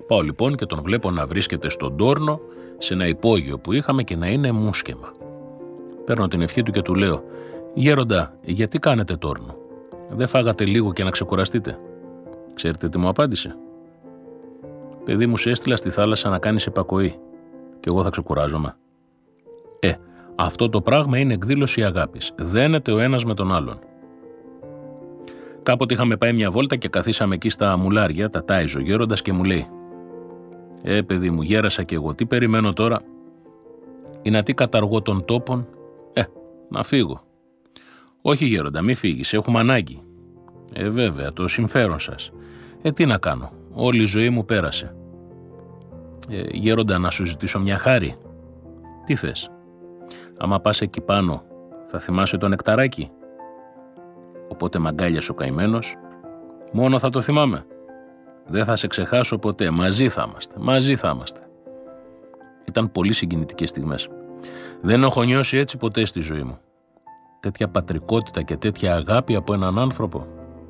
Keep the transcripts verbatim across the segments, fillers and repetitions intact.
Πάω λοιπόν και τον βλέπω να βρίσκεται στον τόρνο, σε ένα υπόγειο που είχαμε και να είναι μουσκεμα. Παίρνω την ευχή του και του λέω: «Γέροντα, γιατί κάνετε τόρνο? Δεν φάγατε λίγο και να ξεκουραστείτε?» Ξέρετε τι μου απάντησε? «Παιδί μου, σε έστειλα στη θάλασσα να κάνεις επακοή και εγώ θα ξεκουράζομαι». Ε, αυτό το πράγμα είναι εκδήλωση αγάπης. Δένεται ο ένας με τον άλλον. Κάποτε είχαμε πάει μια βόλτα και καθίσαμε εκεί στα μουλάρια, τα τάιζε ο γέροντας και μου λέει: «Ε, παιδί μου, γέρασα κι εγώ. Τι περιμένω τώρα? Ή να τι καταργώ των τόπων? Ε, να φύγω». «Όχι γέροντα, μη φύγεις, έχουμε ανάγκη». «Ε, βέβαια, το συμφέρον σας». «Ε, τι να κάνω, όλη η ζωή μου πέρασε». Ε, «Γέροντα, να σου ζητήσω μια χάρη». «Τι θες?» «Άμα πας εκεί πάνω, θα θυμάσαι το νεκταράκι?» Οπότε μαγκάλιασε ο καημένος. «Μόνο θα το θυμάμαι. Δεν θα σε ξεχάσω ποτέ. Μαζί θα είμαστε. Μαζί θα είμαστε». Ήταν πολύ συγκινητικές στιγμές. Δεν έχω νιώσει έτσι ποτέ στη ζωή μου. Τέτοια πατρικότητα και τέτοια αγάπη από έναν άνθρωπο.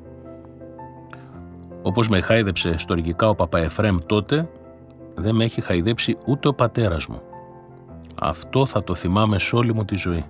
Όπως με χάιδεψε στοργικά ο Παπαεφρέμ τότε, δεν με έχει χαϊδέψει ούτε ο πατέρας μου. Αυτό θα το θυμάμαι σε όλη μου τη ζωή.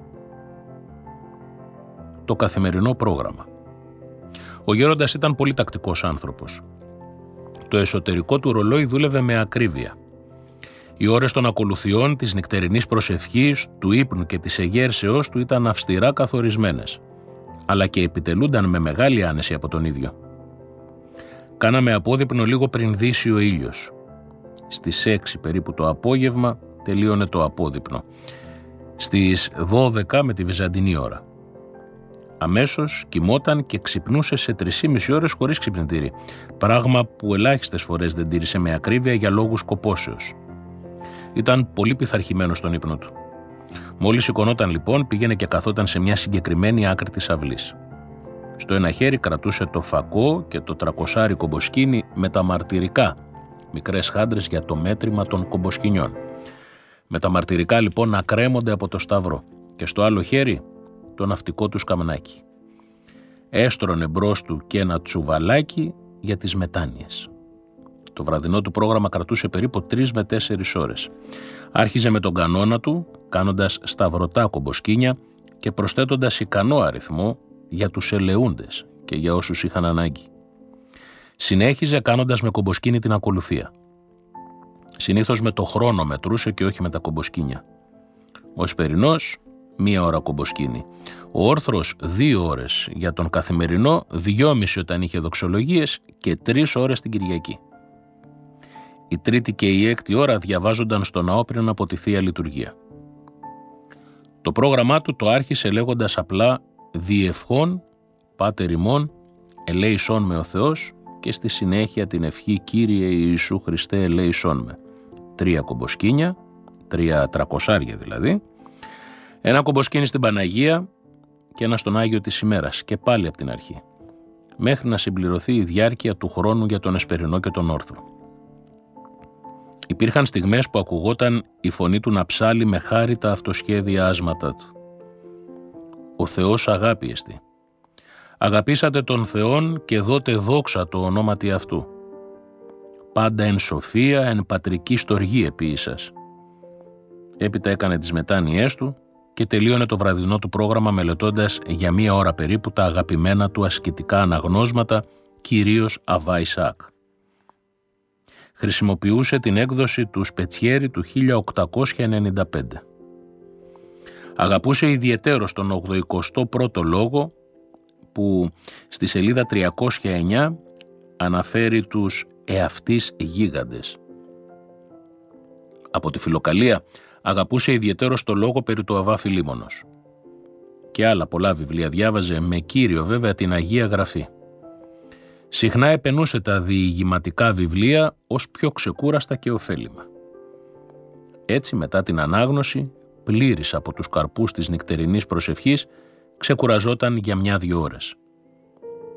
Το καθημερινό πρόγραμμα. Ο γέροντας ήταν πολύ τακτικός άνθρωπος. Το εσωτερικό του ρολόι δούλευε με ακρίβεια. Οι ώρες των ακολουθιών, της νυχτερινής προσευχής, του ύπνου και της εγέρσεως του ήταν αυστηρά καθορισμένες, αλλά και επιτελούνταν με μεγάλη άνεση από τον ίδιο. Κάναμε απόδειπνο λίγο πριν δύσει ο ήλιος. Στις έξι περίπου το απόγευμα τελείωνε το απόδειπνο. Στις δώδεκα με τη βυζαντινή ώρα. Αμέσως κοιμόταν και ξυπνούσε σε τρεισήμισι ώρες χωρίς ξυπνητήρι, πράγμα που ελάχιστες φορές δεν τήρησε με ακρίβεια για λόγους κοπόσεως. Ήταν πολύ πειθαρχημένος στον ύπνο του. Μόλις σηκωνόταν λοιπόν, πήγαινε και καθόταν σε μια συγκεκριμένη άκρη της αυλής. Στο ένα χέρι κρατούσε το φακό και το τρακοσάρι κομποσκίνη με τα μαρτυρικά, μικρές χάντρες για το μέτρημα των κομποσκινιών. Με τα μαρτυρικά λοιπόν να κρέμονται από το σταυρό και στο άλλο χέρι το ναυτικό του σκαμνάκι. Έστρωνε μπρος του και ένα τσουβαλάκι για τις μετάνοιες. Το βραδινό του πρόγραμμα κρατούσε περίπου τρεις με τέσσερις ώρες. Άρχιζε με τον κανόνα του, κάνοντας σταυρωτά κομποσκίνια και προσθέτοντας ικανό αριθμό για τους ελεούντες και για όσους είχαν ανάγκη. Συνέχιζε κάνοντας με κομποσκίνη την ακολουθία. Συνήθως με το χρόνο μετρούσε και όχι με τα κομποσκίνια. Ο Εσπερινός, μία ώρα κομποσκίνη. Ο όρθρος δύο ώρες για τον καθημερινό, δυόμιση όταν είχε δοξολογίες και τρεις ώρες την Κυριακή. Η τρίτη και η έκτη ώρα διαβάζονταν στο ναό πριν από τη Θεία Λειτουργία. Το πρόγραμμά του το άρχισε λέγοντας απλά «Διευχών, Πάτερ ημών, ελέησόν με ο Θεός» και στη συνέχεια την ευχή «Κύριε Ιησού Χριστέ, ελέησόν με». Τρία κομποσκίνια, τρία τρακοσάρια δηλαδή, ένα κομποσκίνι στην Παναγία και ένα στον Άγιο της ημέρας και πάλι από την αρχή, μέχρι να συμπληρωθεί η διάρκεια του χρόνου για τον Εσπερινό και τον Όρθρο. Υπήρχαν στιγμές που ακουγόταν η φωνή του να ψάλει με χάρη τα αυτοσχέδια άσματα του. Ο Θεός αγάπη εστι. Αγαπήσατε τον Θεόν και δώτε δόξα το ονόματι αυτού. Πάντα εν σοφία, εν πατρική στοργή επίησας. Έπειτα έκανε τις μετάνοιές του και τελείωνε το βραδινό του πρόγραμμα μελετώντας για μία ώρα περίπου τα αγαπημένα του ασκητικά αναγνώσματα, κυρίως Αβά Ισαάκ. Χρησιμοποιούσε την έκδοση του Σπετσιέρη του χίλια οκτακόσια ενενήντα πέντε. Αγαπούσε ιδιαιτέρως τον ογδοηκοστό πρώτο λόγο που στη σελίδα τριακόσια εννιά αναφέρει τους εαυτείς γίγαντες. Από τη Φιλοκαλία αγαπούσε ιδιαιτέρως το λόγο περί του Αβά Φιλίμωνος. Και άλλα πολλά βιβλία διάβαζε, με κύριο βέβαια την Αγία Γραφή. Συχνά επενούσε τα διηγηματικά βιβλία ως πιο ξεκούραστα και ωφέλιμα. Έτσι μετά την ανάγνωση, πλήρης από τους καρπούς της νυχτερινής προσευχής, ξεκουραζόταν για μια-δυο ώρες.